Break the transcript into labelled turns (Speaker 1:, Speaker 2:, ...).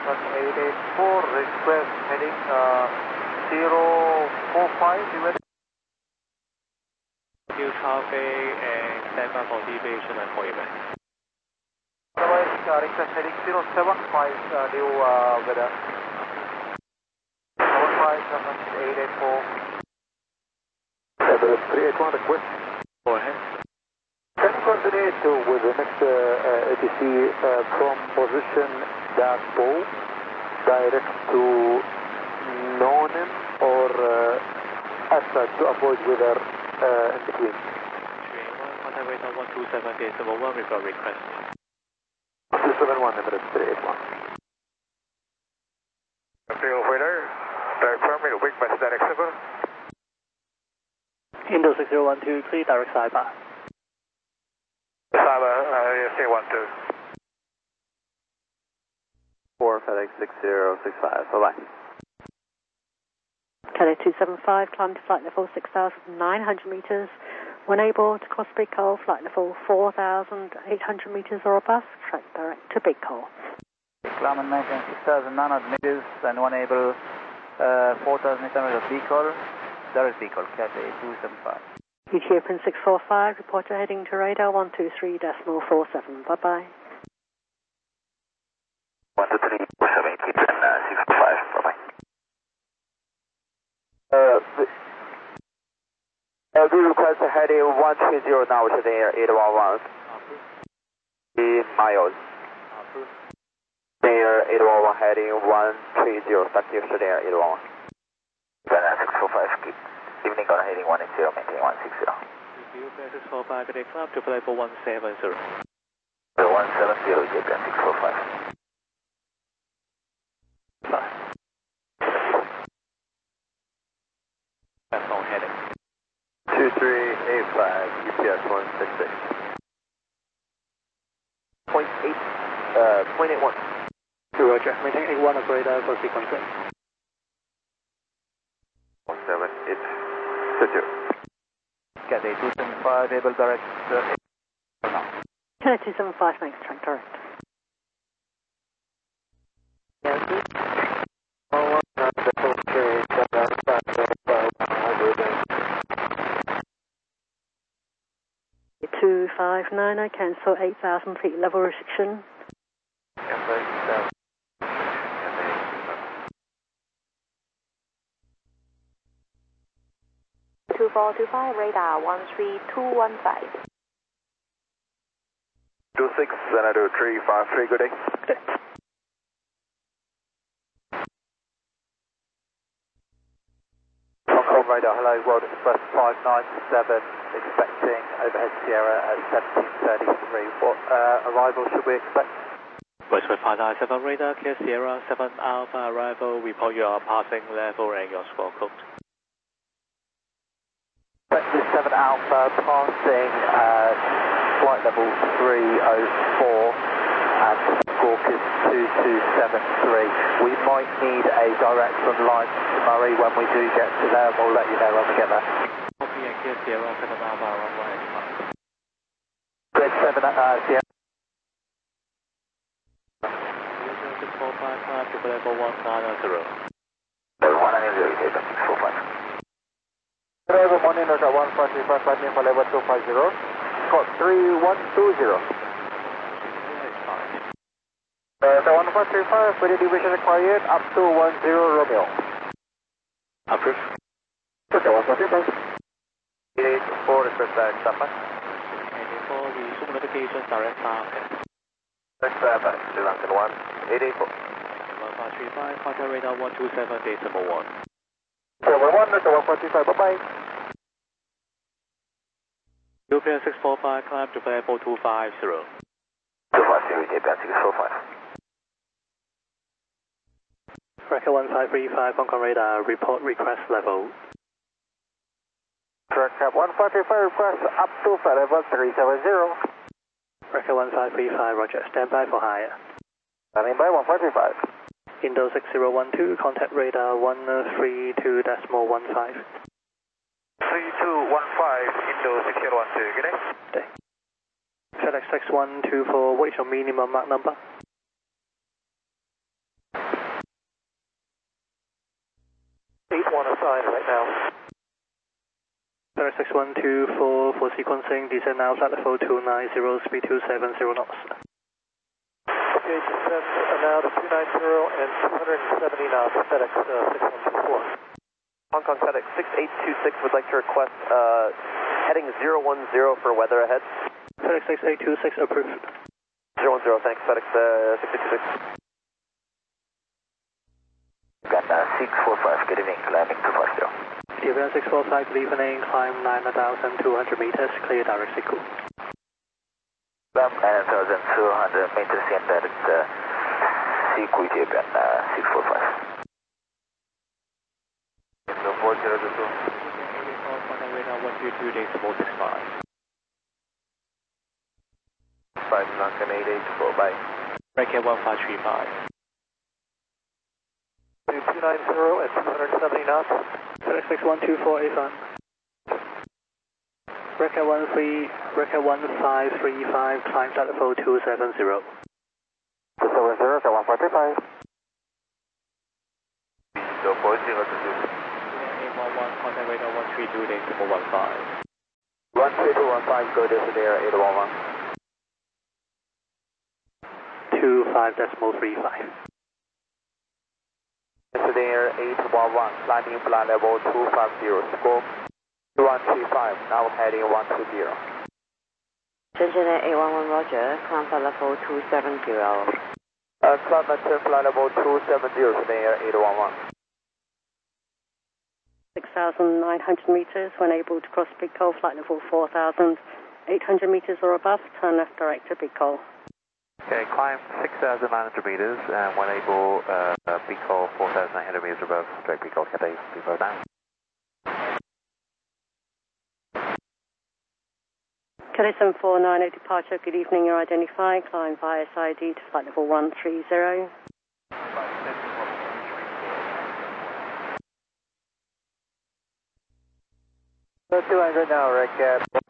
Speaker 1: 1884, request heading 045, you ready?
Speaker 2: New traffic and stand by for deviation and for event.
Speaker 1: Otherwise, request heading 075, new weather. 757, 884. 381, request.
Speaker 2: Go ahead.
Speaker 1: Can you coordinate with the next ATC from position dashboard direct to Nonem or Assad to avoid weather in between?
Speaker 2: 381, contact radar 127.1 with a request.
Speaker 1: 271, Emirates 381.
Speaker 3: Field radar, direct permit, wake by static server.
Speaker 2: Indo 6012, clear direct cyber.
Speaker 3: Cyber, say 12.
Speaker 1: 4 FedEx 6065, bye-bye.
Speaker 4: Kelly 275, climb to flight level 6,900 meters. When able to cross Big Hole, flight level 4,800 meters or above, track direct to Big Hole.
Speaker 1: Climb and maintain 6,900 meters and when able 4,800 of Big Hole, direct Big Hole, Cathay 275.
Speaker 4: UT Open 645, reporter heading to radar 123.47, bye-bye.
Speaker 3: 123.47, keep in 645, bye-bye. We request heading 130 now to the air 811. In miles. Air 811 heading 130, static to the air 811. 645, keep. Evening on heading 180, maintain 160.
Speaker 2: Review 645, good day club to flight level 170.
Speaker 3: 170, JPN 645.
Speaker 2: 5. That's on heading.
Speaker 1: 2385, UPS 166.
Speaker 3: 0.81.
Speaker 2: Roger, maintain 81 of radar for sequencing.
Speaker 3: 178.
Speaker 1: Cathay 275, able direct
Speaker 4: Kelly 275, thanks, track direct.
Speaker 1: Yes,
Speaker 4: 259, I cancel 8,000 feet level restriction.
Speaker 5: 2425, radar 13215.
Speaker 3: 26 Senator 353, good day.
Speaker 1: Hong Kong radar, hello, World Express 597, expecting overhead Sierra at 1733. What arrival should we expect?
Speaker 2: Westward 597 radar, clear Sierra 7 Alpha arrival, report your passing level and your squawk code.
Speaker 1: This 7 Alpha passing flight level 304 and squawk is 2273. We might need a direct from Lyme to Murray when we do get to there. We'll let you know when we get there.
Speaker 2: Copy and clear Sierra 7 Alpha runway 5.
Speaker 1: Good 7 Sierra.
Speaker 2: 645 climb to level 190.
Speaker 3: 190, JPN 645.
Speaker 1: Good morning, Roger 1535, landing for level 250. Scott 3120. So 1535, further deviation required up to 10 Romeo.
Speaker 2: Approved.
Speaker 1: Okay, 1535. 884, request direct Sapa.
Speaker 2: Heading for resume notification direct target.
Speaker 3: Next Sri Lankan 1, 884.
Speaker 2: 1535, contact radar 127.1.
Speaker 1: 71, Roger 145, bye-bye.
Speaker 2: UPS 645, climb to level 250.
Speaker 3: 250, JPN 645.
Speaker 2: Tracker 1535, Hong Kong radar, report request level.
Speaker 1: Tracker 1535, request up to level 370.
Speaker 2: Tracker 1535, roger, standby for higher.
Speaker 1: Standing by 1535.
Speaker 2: Indo 6012, contact radar 132.15.
Speaker 3: 3215, Indo 6012, good day.
Speaker 2: Day. FedEx 6124, what is your minimum Mach number?
Speaker 1: fine right now.
Speaker 2: FedEx 6124 for sequencing, descend now, flight level 290, speed 270 knots.
Speaker 1: Okay, descend now to 290 and 270 knots, FedEx 6124.
Speaker 3: Hong Kong FedEx 6826 would like to request heading 010 for weather ahead.
Speaker 2: FedEx 6826 approved.
Speaker 3: 010, thanks, FedEx 6826.
Speaker 1: Uganda 645, good evening, landing 250.
Speaker 2: Uganda 645, good evening, climb 9,200 meters, clear direct sequel.
Speaker 1: Climb 9,200 meters in direct sequel, Uganda 645. So 4022.
Speaker 2: Radar 122, decimal 65.
Speaker 1: 5 Lankan 884, bye.
Speaker 2: Breaker 1535.
Speaker 1: 290 and 270 knots.
Speaker 2: FedEx 6124, A5. Breaker 1535, climb flight level 270.
Speaker 1: 270, 145. So 4022.
Speaker 2: 811, contact radar 132, decimal 15.
Speaker 1: 13215, go to the air 811.
Speaker 2: 25.35.
Speaker 1: To the air 811, landing flight level 250, scope 2135, now heading 120.
Speaker 6: Shenzhen 811 Roger, climb flight level 270.
Speaker 1: Climb maintain flight level 270 to the air 811.
Speaker 4: 6,900 meters. When able to cross Big Col, flight level 4,800 meters or above, turn left direct to Big Col.
Speaker 1: Okay, climb 6,900 meters and when able, Big Col 4,900 meters above, direct Big Col, Cathay, Big Col down.
Speaker 4: Cathay 749, departure, good evening, you're identified, climb via SID to flight level 130.
Speaker 1: 200 now, Rick,